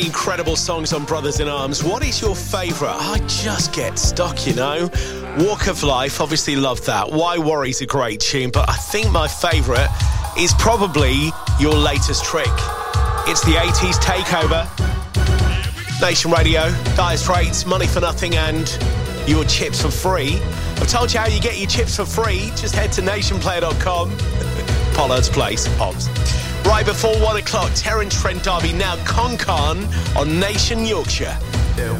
Incredible songs on Brothers in Arms. What is your favourite? I just get stuck, you know. Walk of Life, obviously love that. Why Worry's a great tune, but I think my favourite is probably your latest trick. It's the 80s takeover. Nation Radio, Dire Straits, Money for Nothing and your chips for free. I've told you how you get your chips for free. Just head to nationplayer.com. Pollard's Place, Hobbs. Right before 1 o'clock, Terence Trent D'Arby, now Con on Nation Yorkshire.